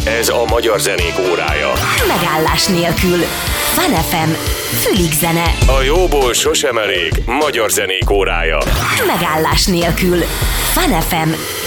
Ez a Magyar Zenék órája. Megállás nélkül. Fun FM. Fülig zene. A jóból sosem elég. Magyar Zenék órája. Megállás nélkül. Fun FM.